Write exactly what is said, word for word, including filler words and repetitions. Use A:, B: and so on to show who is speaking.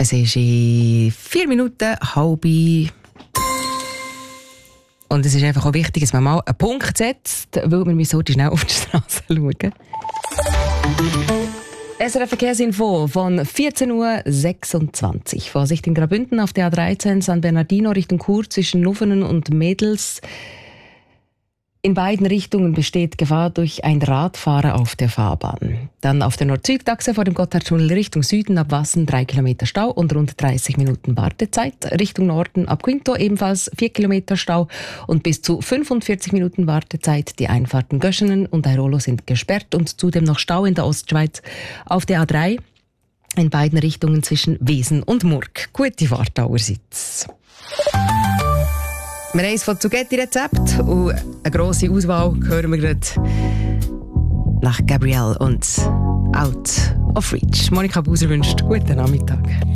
A: Es ist in vier Minuten halb. Und es ist einfach auch wichtig, dass man mal einen Punkt setzt, weil wir müssen heute schnell auf die Straße schauen. S R F Verkehrsinfo von vierzehn Uhr sechsundzwanzig. Vorsicht in Graubünden auf der A dreizehn San Bernardino Richtung Chur zwischen Nuffenen und Mädels. In beiden Richtungen besteht Gefahr durch ein Radfahrer auf der Fahrbahn. Dann auf der Nord-Süd-Achse vor dem Gotthardtunnel Richtung Süden ab Wassen drei Kilometer Stau und rund dreißig Minuten Wartezeit. Richtung Norden ab Quinto ebenfalls vier Kilometer Stau und bis zu fünfundvierzig Minuten Wartezeit. Die Einfahrten Göschenen und Airolo sind gesperrt und zudem noch Stau in der Ostschweiz auf der A drei in beiden Richtungen zwischen Wesen und Murg. Gute Fahrt allerseits. Wir haben von Zucchetti-Rezept und eine grosse Auswahl hören wir gerade nach Gabrielle und Out of Reach. Monika Buser wünscht guten Nachmittag.